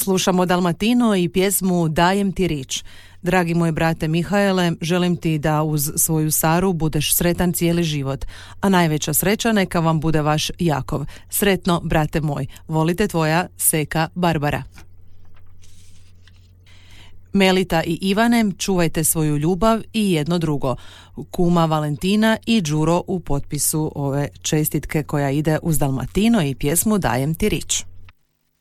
Slušamo Dalmatino i pjesmu Dajem ti rič. Dragi moj brate Mihaele, želim ti da uz svoju Saru budeš sretan cijeli život, a najveća sreća neka vam bude vaš Jakov. Sretno, brate moj. Volite tvoja Seka Barbara. Melita i Ivane, čuvajte svoju ljubav i jedno drugo. Kuma Valentina i Đuro u potpisu ove čestitke koja ide uz Dalmatino i pjesmu Dajem ti rič.